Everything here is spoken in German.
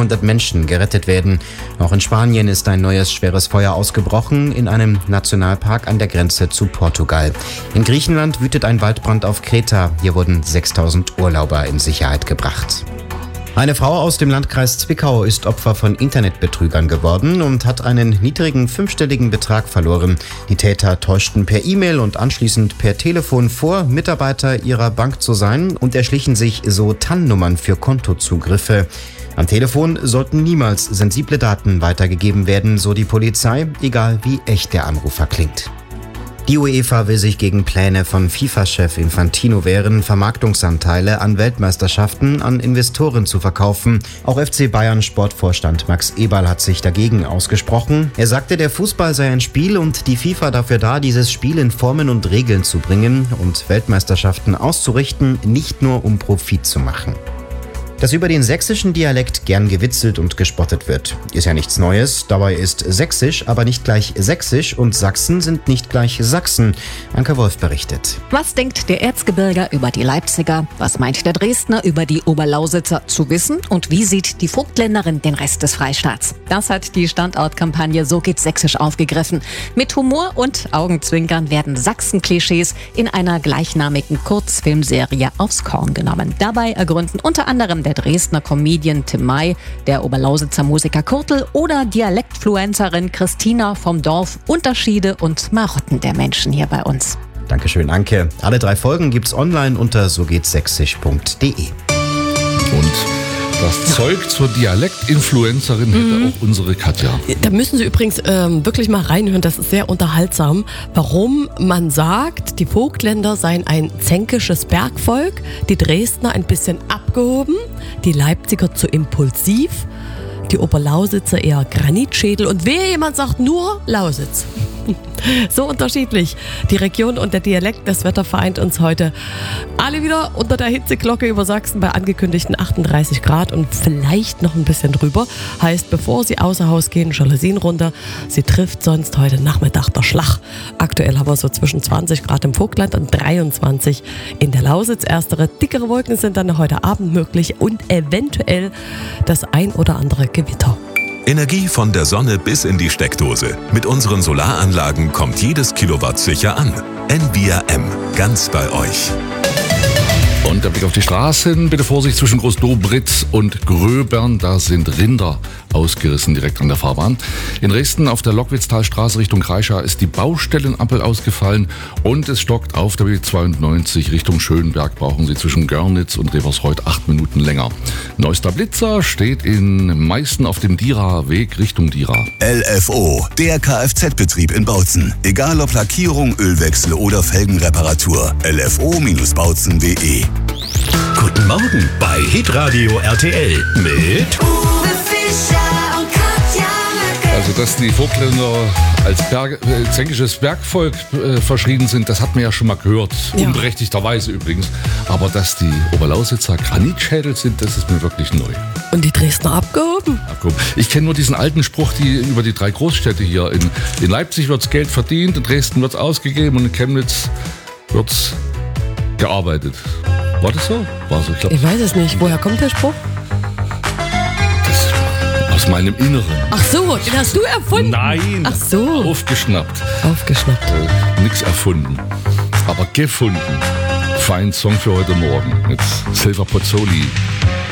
200 Menschen gerettet werden. Auch in Spanien ist ein neues schweres Feuer ausgebrochen in einem Nationalpark an der Grenze zu Portugal. In Griechenland wütet ein Waldbrand auf Kreta. Hier wurden 6000 Urlauber in Sicherheit gebracht. Eine Frau aus dem Landkreis Zwickau ist Opfer von Internetbetrügern geworden und hat einen niedrigen 5-stelligen Betrag verloren. Die Täter täuschten per E-Mail und anschließend per Telefon vor, Mitarbeiter ihrer Bank zu sein und erschlichen sich so TAN-Nummern für Kontozugriffe. Am Telefon sollten niemals sensible Daten weitergegeben werden, so die Polizei, egal wie echt der Anrufer klingt. Die UEFA will sich gegen Pläne von FIFA-Chef Infantino wehren, Vermarktungsanteile an Weltmeisterschaften an Investoren zu verkaufen. Auch FC Bayern Sportvorstand Max Eberl hat sich dagegen ausgesprochen. Er sagte, der Fußball sei ein Spiel und die FIFA dafür da, dieses Spiel in Formen und Regeln zu bringen und Weltmeisterschaften auszurichten, nicht nur um Profit zu machen. Dass über den sächsischen Dialekt gern gewitzelt und gespottet wird, ist ja nichts Neues. Dabei ist Sächsisch aber nicht gleich Sächsisch und Sachsen sind nicht gleich Sachsen. Anke Wolf berichtet. Was denkt der Erzgebirger über die Leipziger? Was meint der Dresdner über die Oberlausitzer zu wissen? Und wie sieht die Vogtländerin den Rest des Freistaats? Das hat die Standortkampagne So geht's Sächsisch aufgegriffen. Mit Humor und Augenzwinkern werden Sachsen-Klischees in einer gleichnamigen Kurzfilmserie aufs Korn genommen. Dabei ergründen unter anderem der Dresdner Comedian Tim May, der Oberlausitzer Musiker Kurtel oder Dialektfluencerin Christina vom Dorf Unterschiede und Marotten der Menschen hier bei uns. Dankeschön, Anke. Alle 3 Folgen gibt's online unter sogehtsächsisch.de. Und das Zeug zur Dialektinfluencerin hätte auch unsere Katja. Da müssen Sie übrigens wirklich mal reinhören, das ist sehr unterhaltsam, warum man sagt, die Vogtländer seien ein zänkisches Bergvolk, die Dresdner ein bisschen abgehoben, die Leipziger zu impulsiv, die Oberlausitzer eher Granitschädel und wehe jemand sagt nur Lausitz. So unterschiedlich. Die Region und der Dialekt, das Wetter vereint uns heute alle wieder unter der Hitzeglocke über Sachsen bei angekündigten 38 Grad und vielleicht noch ein bisschen drüber. Heißt, bevor Sie außer Haus gehen, Jalousien runter. Sie trifft sonst heute Nachmittag der Schlag. Aktuell haben wir so zwischen 20 Grad im Vogtland und 23 in der Lausitz. Erstere, dickere Wolken sind dann heute Abend möglich und eventuell das ein oder andere Gewitter. Energie von der Sonne bis in die Steckdose. Mit unseren Solaranlagen kommt jedes Kilowatt sicher an. NBRM, ganz bei euch. Und der Blick auf die Straßen. Bitte Vorsicht zwischen Großdobritz und Gröbern. Da sind Rinder ausgerissen direkt an der Fahrbahn. In Dresden auf der Lockwitztalstraße Richtung Kreischa ist die Baustellenampel ausgefallen und es stockt auf der B92 Richtung Schönberg. Brauchen Sie zwischen Görnitz und Reversreuth 8 Minuten länger. Neuster Blitzer steht in Meißen auf dem Dira-Weg Richtung Dira. LFO, der Kfz-Betrieb in Bautzen. Egal ob Lackierung, Ölwechsel oder Felgenreparatur. LFO-bautzen.de. Guten Morgen bei Hitradio RTL mit Uwe Fischer und Katja Möcke. Also, dass die Vogtländer als zänkisches Bergvolk verschrien sind, das hat man ja schon mal gehört. Ja. Unberechtigterweise übrigens. Aber dass die Oberlausitzer Granitschädel sind, das ist mir wirklich neu. Und die Dresdner abgehoben? Ich kenne nur diesen alten Spruch über die 3 Großstädte hier. In Leipzig wird's Geld verdient, in Dresden wird's ausgegeben und in Chemnitz wird's gearbeitet. War das so? War so, Ich weiß es nicht. Woher kommt der Spruch? Das aus meinem Inneren. Ach so, den hast du erfunden? Nein. Ach so. Aufgeschnappt. Nix erfunden, aber gefunden. Fein Song für heute Morgen mit Silver Pozzoli.